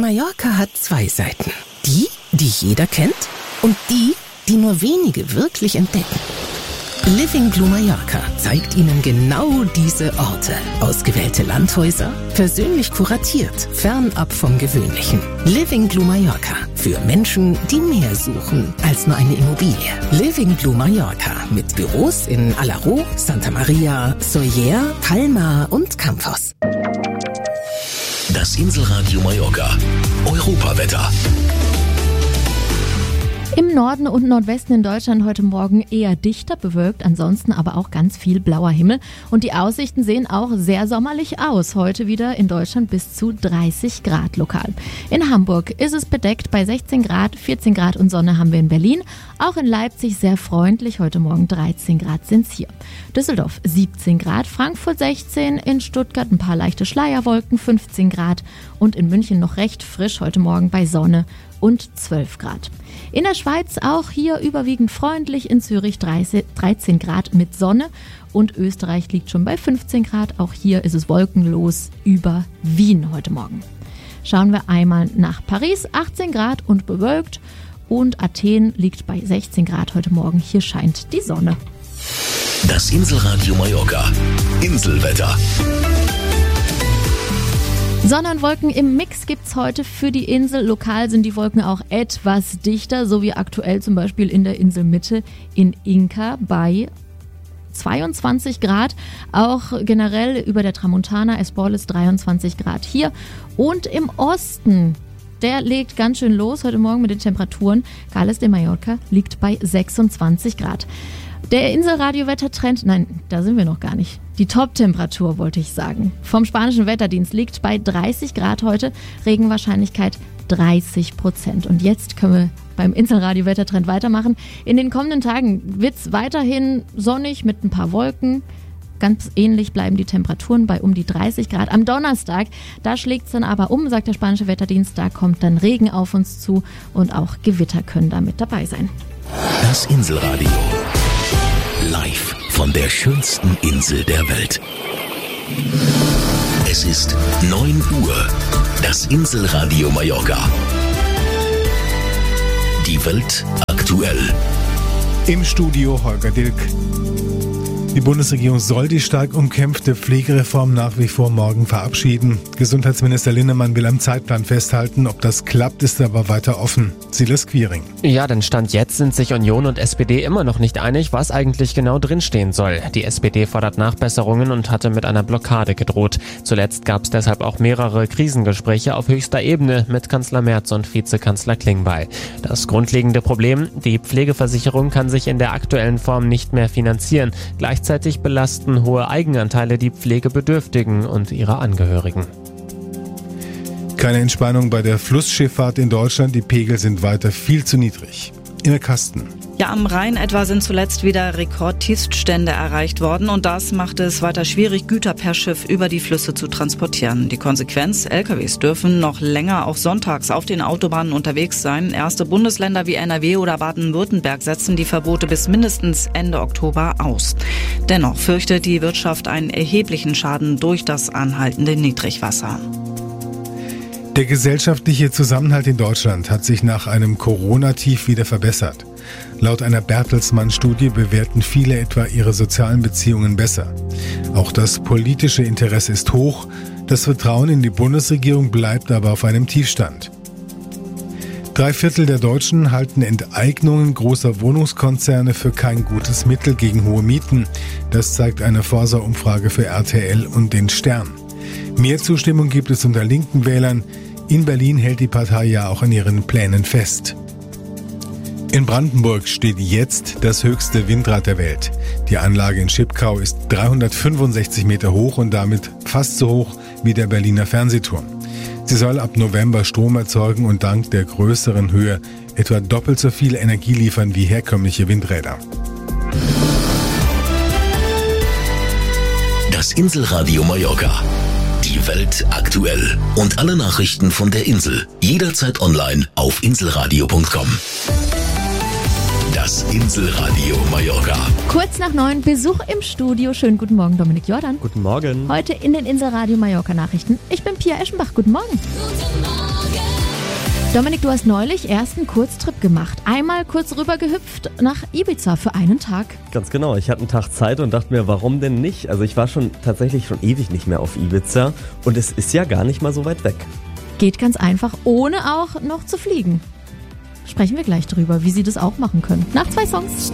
Mallorca hat zwei Seiten. Die jeder kennt und die nur wenige wirklich entdecken. Living Blue Mallorca zeigt Ihnen genau diese Orte. Ausgewählte Landhäuser, persönlich kuratiert, fernab vom Gewöhnlichen. Living Blue Mallorca. Für Menschen, die mehr suchen als nur eine Immobilie. Living Blue Mallorca mit Büros in Alaró, Santa Maria, Sóller, Palma und Campos. Das Inselradio Mallorca. Europawetter. Im Norden und Nordwesten in Deutschland heute Morgen eher dichter bewölkt, ansonsten aber auch ganz viel blauer Himmel. Und die Aussichten sehen auch sehr sommerlich aus. Heute wieder in Deutschland bis zu 30 Grad lokal. In Hamburg ist es bedeckt bei 16 Grad, 14 Grad und Sonne haben wir in Berlin. Auch in Leipzig sehr freundlich, heute Morgen 13 Grad sind es hier. Düsseldorf 17 Grad, Frankfurt 16, in Stuttgart ein paar leichte Schleierwolken, 15 Grad und in München noch recht frisch heute Morgen bei Sonne und 12 Grad. In der Schweiz auch hier überwiegend freundlich, in Zürich 13 Grad mit Sonne und Österreich liegt schon bei 15 Grad. Auch hier ist es wolkenlos über Wien heute Morgen. Schauen wir einmal nach Paris, 18 Grad und bewölkt und Athen liegt bei 16 Grad heute Morgen. Hier scheint die Sonne. Das Inselradio Mallorca. Inselwetter. Sonne und Wolken im Mix gibt's heute für die Insel. Lokal sind die Wolken auch etwas dichter, so wie aktuell zum Beispiel in der Inselmitte in Inka bei 22 Grad. Auch generell über der Tramontana, Esporles 23 Grad hier. Und im Osten, der legt ganz schön los heute Morgen mit den Temperaturen. Gales de Mallorca liegt bei 26 Grad. Der Inselradio-Wettertrend, nein, da sind wir noch gar nicht. Die Top-Temperatur wollte ich sagen. Vom spanischen Wetterdienst liegt bei 30 Grad heute, Regenwahrscheinlichkeit 30%. Und jetzt können wir beim Inselradio-Wettertrend weitermachen. In den kommenden Tagen wird es weiterhin sonnig mit ein paar Wolken. Ganz ähnlich bleiben die Temperaturen bei um die 30 Grad. Am Donnerstag, da schlägt es dann aber um, sagt der spanische Wetterdienst. Da kommt dann Regen auf uns zu und auch Gewitter können da mit dabei sein. Das Inselradio. Live von der schönsten Insel der Welt. Es ist 9 Uhr. Das Inselradio Mallorca. Die Welt aktuell. Im Studio Holger Dilk. Die Bundesregierung soll die stark umkämpfte Pflegereform nach wie vor morgen verabschieden. Gesundheitsminister Linnemann will am Zeitplan festhalten. Ob das klappt, ist aber weiter offen. Silas Quiring. Ja, denn Stand jetzt sind sich Union und SPD immer noch nicht einig, was eigentlich genau drinstehen soll. Die SPD fordert Nachbesserungen und hatte mit einer Blockade gedroht. Zuletzt gab es deshalb auch mehrere Krisengespräche auf höchster Ebene mit Kanzler Merz und Vizekanzler Klingbeil. Das grundlegende Problem: die Pflegeversicherung kann sich in der aktuellen Form nicht mehr finanzieren. Gleichzeitig belasten hohe Eigenanteile die Pflegebedürftigen und ihre Angehörigen. Keine Entspannung bei der Flussschifffahrt in Deutschland. Die Pegel sind weiter viel zu niedrig. In der Kasten. Ja, am Rhein etwa sind zuletzt wieder Rekordtiefststände erreicht worden und das macht es weiter schwierig, Güter per Schiff über die Flüsse zu transportieren. Die Konsequenz: LKWs dürfen noch länger auch sonntags auf den Autobahnen unterwegs sein. Erste Bundesländer wie NRW oder Baden-Württemberg setzen die Verbote bis mindestens Ende Oktober aus. Dennoch fürchtet die Wirtschaft einen erheblichen Schaden durch das anhaltende Niedrigwasser. Der gesellschaftliche Zusammenhalt in Deutschland hat sich nach einem Corona-Tief wieder verbessert. Laut einer Bertelsmann-Studie bewerten viele etwa ihre sozialen Beziehungen besser. Auch das politische Interesse ist hoch. Das Vertrauen in die Bundesregierung bleibt aber auf einem Tiefstand. 3/4 der Deutschen halten Enteignungen großer Wohnungskonzerne für kein gutes Mittel gegen hohe Mieten. Das zeigt eine Forsa-Umfrage für RTL und den Stern. Mehr Zustimmung gibt es unter linken Wählern. In Berlin hält die Partei ja auch an ihren Plänen fest. In Brandenburg steht jetzt das höchste Windrad der Welt. Die Anlage in Schipkau ist 365 Meter hoch und damit fast so hoch wie der Berliner Fernsehturm. Sie soll ab November Strom erzeugen und dank der größeren Höhe etwa doppelt so viel Energie liefern wie herkömmliche Windräder. Das Inselradio Mallorca. Die Welt aktuell. Und alle Nachrichten von der Insel. Jederzeit online auf inselradio.com. Das Inselradio Mallorca. Kurz nach 9, Besuch im Studio. Schönen guten Morgen, Dominik Jordan. Guten Morgen. Heute in den Inselradio Mallorca Nachrichten. Ich bin Pia Eschenbach. Guten Morgen. Guten Morgen. Dominik, du hast neulich erst einen Kurztrip gemacht. Einmal kurz rüber gehüpft nach Ibiza für einen Tag. Ganz genau, ich hatte einen Tag Zeit und dachte mir, warum denn nicht? Also ich war tatsächlich schon ewig nicht mehr auf Ibiza und es ist ja gar nicht mal so weit weg. Geht ganz einfach, ohne auch noch zu fliegen. Sprechen wir gleich drüber, wie Sie das auch machen können. Nach 2 Songs.